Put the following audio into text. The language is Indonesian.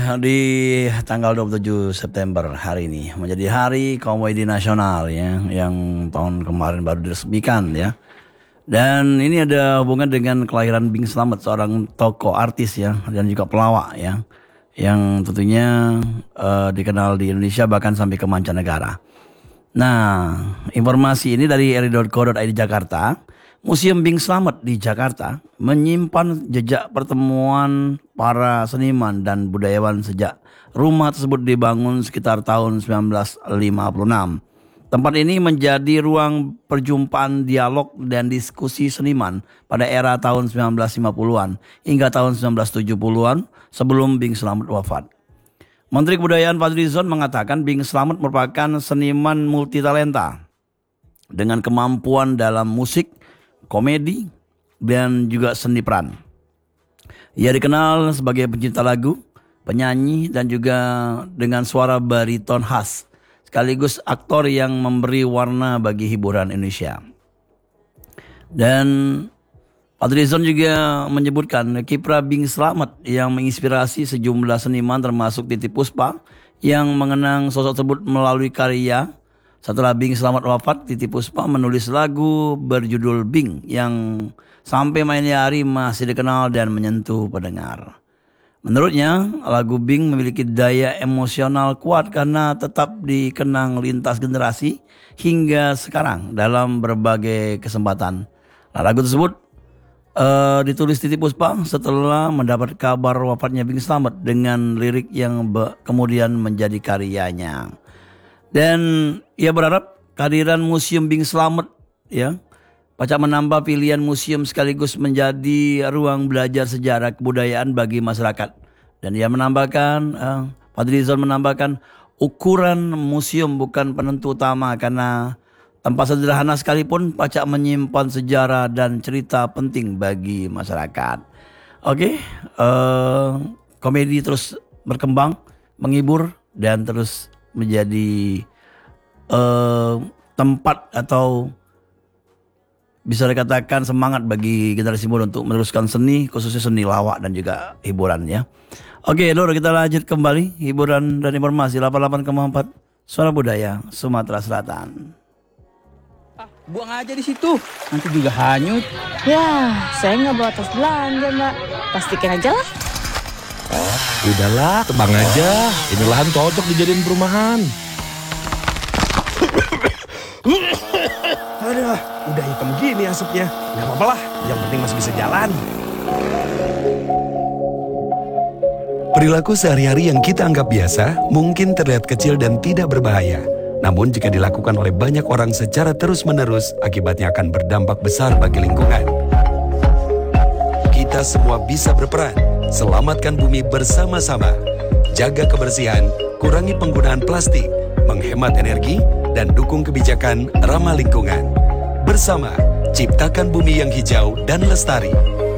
di tanggal 27 September hari ini menjadi Hari Komedi Nasional ya, yang tahun kemarin baru diresmikan ya. Dan ini ada hubungan dengan kelahiran Bing Slamet, seorang tokoh artis ya dan juga pelawak ya, yang tentunya dikenal di Indonesia bahkan sampai ke mancanegara. Nah, informasi ini dari ri.co.id Jakarta. Museum Bing Slamet di Jakarta menyimpan jejak pertemuan para seniman dan budayawan sejak rumah tersebut dibangun sekitar tahun 1956. Tempat ini menjadi ruang perjumpaan, dialog dan diskusi seniman pada era tahun 1950-an hingga tahun 1970-an sebelum Bing Slamet wafat. Menteri Kebudayaan Fadlizon mengatakan Bing Slamet merupakan seniman multitalenta dengan kemampuan dalam musik, komedi, dan juga seni peran. Ia dikenal sebagai pencinta lagu, penyanyi, dan juga dengan suara bariton khas, sekaligus aktor yang memberi warna bagi hiburan Indonesia. Dan Fadlizon juga menyebutkan kiprah Bing Slamet yang menginspirasi sejumlah seniman termasuk Titiek Puspa yang mengenang sosok tersebut melalui karya. Setelah Bing Slamet wafat, Titiek Puspa menulis lagu berjudul Bing yang sampai maini hari masih dikenal dan menyentuh pendengar. Menurutnya, lagu Bing memiliki daya emosional kuat karena tetap dikenang lintas generasi hingga sekarang dalam berbagai kesempatan. Nah, lagu tersebut ditulis Titiek Puspa setelah mendapat kabar wafatnya Bing Slamet dengan lirik yang kemudian menjadi karyanya. Dan ia berharap kehadiran Museum Bing Slamet ya pacak menambah pilihan museum sekaligus menjadi ruang belajar sejarah kebudayaan bagi masyarakat. Dan ia menambahkan, Fadlizon menambahkan, ukuran museum bukan penentu utama karena tempat sederhana sekalipun pacak menyimpan sejarah dan cerita penting bagi masyarakat. Oke, komedi terus berkembang, menghibur dan terus menjadi tempat atau bisa dikatakan semangat bagi generasi muda untuk meneruskan seni, khususnya seni lawak dan juga hiburan ya. Oke, Lur, kita lanjut kembali hiburan dan informasi 88,4 Suara Budaya Sumatera Selatan. Buang aja di situ, nanti juga hanyut. Ya, saya nggak bawa tas belanja, Mbak. Plastikin aja lah. Udahlah, tebang aja. Ini lahan cocok dijadiin perumahan. Aduh, udah hitam gini asapnya. Gak apa-apa lah, yang penting masih bisa jalan. Perilaku sehari-hari yang kita anggap biasa mungkin terlihat kecil dan tidak berbahaya. Namun jika dilakukan oleh banyak orang secara terus-menerus, akibatnya akan berdampak besar bagi lingkungan. Kita semua bisa berperan. Selamatkan bumi bersama-sama. Jaga kebersihan, kurangi penggunaan plastik, menghemat energi, dan dukung kebijakan ramah lingkungan. Bersama, ciptakan bumi yang hijau dan lestari.